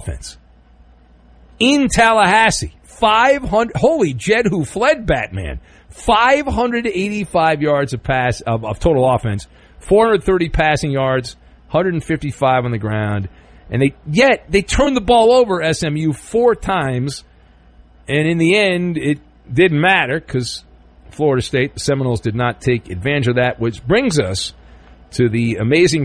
offense in Tallahassee. 500. Holy Jed who fled Batman. 585 yards of total offense, 430 passing yards, 155 on the ground, and they turned the ball over, SMU, 4 times, and in the end it didn't matter because Florida State, the Seminoles, did not take advantage of that, which brings us to the amazing